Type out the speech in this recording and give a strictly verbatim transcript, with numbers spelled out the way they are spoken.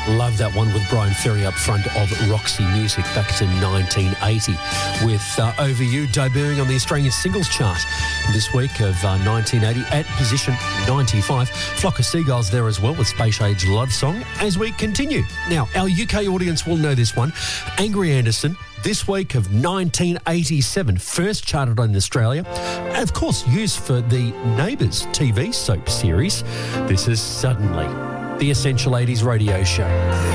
Love that one with Brian Ferry up front of Roxy Music back to nineteen eighty with uh, Over You debuting on the Australian Singles Chart this week of uh, nineteen eighty at position ninety-five. Flock of Seagulls there as well with Space Age Love Song as we continue. Now, our U K audience will know this one. Angry Anderson, this week of nineteen eighty-seven, first charted in Australia, and of course used for the Neighbours T V soap series. This is Suddenly, the Essential eighties radio show.